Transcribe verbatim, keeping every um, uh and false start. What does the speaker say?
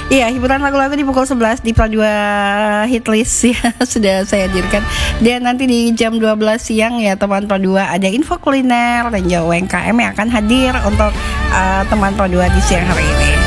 Iya, hiburan lagu-lagu di pukul sebelas di Pro dua Hitlist ya sudah saya hadirkan. Dan nanti di jam dua belas siang ya teman Pro dua ada info kuliner dan juga U M K M yang akan hadir untuk uh, teman Pro dua di siang hari ini.